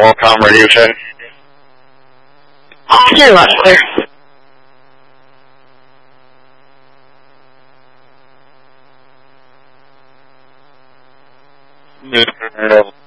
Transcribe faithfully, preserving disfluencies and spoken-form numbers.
WorldCom radio check. I'll hear you loud and clear.